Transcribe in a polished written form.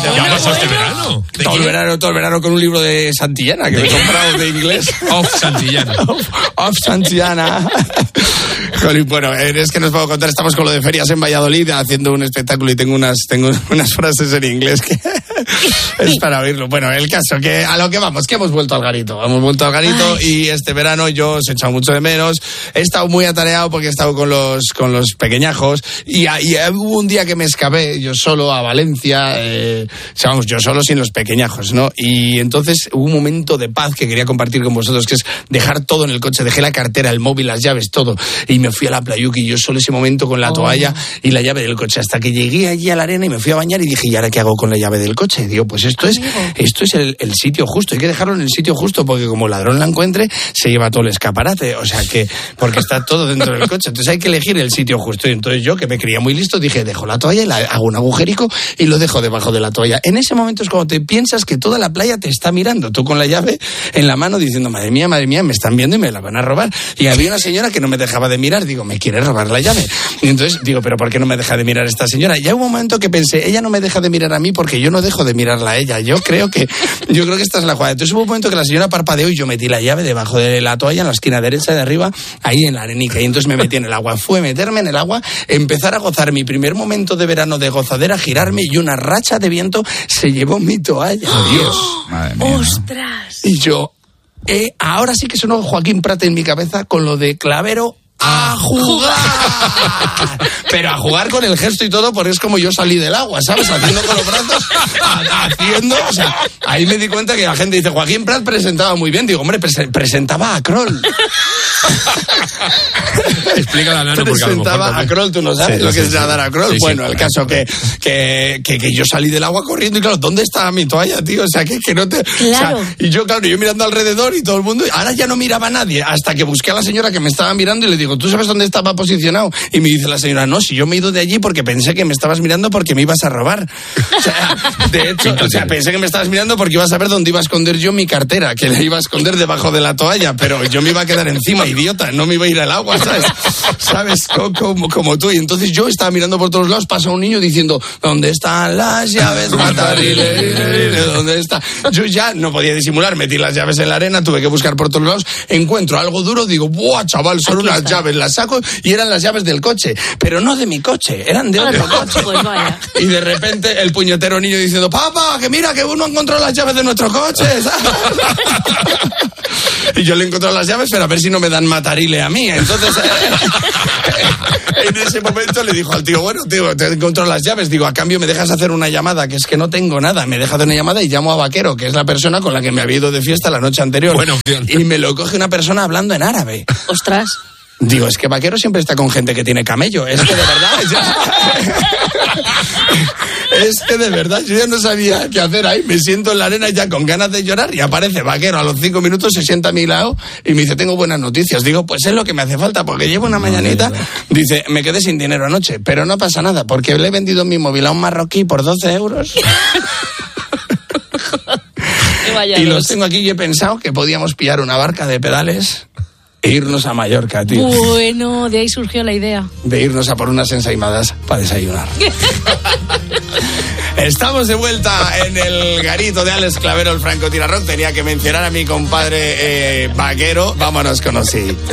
¿Ya pasó este verano? Todo el verano con un libro de Santillana que me he comprado de inglés. Off Santillana. Off Santillana. Jolín, bueno, es que nos puedo contar, estamos con lo de ferias en Valladolid haciendo un espectáculo y tengo unas frases en inglés que es para oírlo. Bueno, el caso, que a lo que vamos, que hemos vuelto al garito. Y este verano yo os he echado mucho de menos. He estado muy atareado porque he estado con los pequeñajos y hubo un día que me escapé yo solo a Valencia, yo solo sin los pequeñajos, ¿no? Y entonces hubo un momento de paz que quería compartir con vosotros, que es dejar todo en el coche. Dejé la cartera, el móvil, las llaves, todo. Y me fui a la Playuki, yo solo ese momento con la toalla y la llave del coche, hasta que llegué allí a la arena y me fui a bañar y dije, ¿y ahora qué hago con la llave del coche? Y digo, pues esto es el sitio justo, hay que dejarlo en el sitio justo, porque como el ladrón la encuentre, se lleva todo el escaparate, o sea que, porque está todo dentro del coche, entonces hay que elegir el sitio justo. Y entonces yo, que me creía muy listo, dije, dejo la toalla y hago un agujerico y lo dejo debajo de la toalla. En ese momento es cuando te piensas que toda la playa te está mirando, tú con la llave en la mano diciendo, madre mía, me están viendo y me la van a robar. Y había una señora que no me dejaba de mirar, digo, me quiere robar la llave. Y entonces digo, pero ¿por qué no me deja de mirar esta señora? Y ya hubo un momento que pensé, ella no me deja de mirar a mí porque yo no dejo de mirarla a ella. Yo creo que esta es la jugada. Entonces hubo un momento que la señora parpadeó y yo metí la llave debajo de la toalla en la esquina derecha de arriba, ahí en la arenica. Y entonces me metí en el agua. Fue meterme en el agua, empezar a gozar mi primer momento de verano de gozadera, girarme y una racha de viento se llevó mi toalla. Dios. Madre mía. ¡Ostras! Y yo, ahora sí que sonó Joaquín Prat en mi cabeza con lo de Clavero. ¡A jugar! Pero a jugar con el gesto y todo, porque es como yo salí del agua, ¿sabes? Haciendo con los brazos, o sea, ahí me di cuenta que la gente dice, Joaquín Prat presentaba muy bien. Digo, hombre, presentaba a Kroll. Explícala, Nano, porque a lo mejor presentaba a Kroll, tú no sabes lo que es nadar a Kroll. Sí, bueno, el caso que yo salí del agua corriendo y claro, ¿dónde está mi toalla, tío? O sea, que no te... Claro. O sea, y yo mirando alrededor y todo el mundo, ahora ya no miraba a nadie, hasta que busqué a la señora que me estaba mirando y le digo, ¿tú sabes dónde estaba posicionado? Y me dice la señora, no, si yo me he ido de allí porque pensé que me estabas mirando porque me ibas a robar. O sea, de hecho, pensé que me estabas mirando porque ibas a ver dónde iba a esconder yo mi cartera, que la iba a esconder debajo de la toalla, pero yo me iba a quedar encima, idiota, no me iba a ir al agua, ¿sabes? Como tú. Y entonces yo estaba mirando por todos lados, pasa un niño diciendo, ¿dónde están las llaves, Matarile? ¿Dónde está? Yo ya no podía disimular, metí las llaves en la arena, tuve que buscar por todos lados, encuentro algo duro, digo, ¡buah, chaval, son unas llaves! Las saco y eran las llaves del coche, pero no de mi coche, eran de otro coche. Pues vaya. Y de repente el puñetero niño diciendo, papá, que mira, que uno encontró las llaves de nuestro coche. Y yo le encontré las llaves, pero a ver si no me dan Matarile a mí. Entonces, en ese momento le dijo al tío, bueno, tío, te encontró las llaves. Digo, a cambio me dejas hacer una llamada, que es que no tengo nada. Me dejas hacer una llamada y llamo a Vaquero, que es la persona con la que me había ido de fiesta la noche anterior. Buena opción. Y me lo coge una persona hablando en árabe. ¡Ostras! Digo, es que Vaquero siempre está con gente que tiene camello. Es que de verdad... Es que de verdad yo ya no sabía qué hacer ahí. Me siento en la arena ya con ganas de llorar y aparece Vaquero a los 5 minutos, se sienta a mi lado y me dice, tengo buenas noticias. Digo, pues es lo que me hace falta porque llevo una mañanita. Dice, me quedé sin dinero anoche, pero no pasa nada porque le he vendido mi móvil a un marroquí por 12 euros. Y los tengo aquí y he pensado que podíamos pillar una barca de pedales e irnos a Mallorca, tío. Bueno, de ahí surgió la idea. De irnos a por unas ensaimadas para desayunar. Estamos de vuelta en el garito de Alex Clavero, el francotirador. Tenía que mencionar a mi compadre Vaquero. Vámonos con Osí.